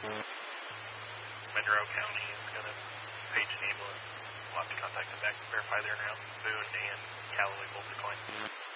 Monroe County is going to page an ambulance. We'll have to contact them back to verify their announcement. Boone and Callaway both declined.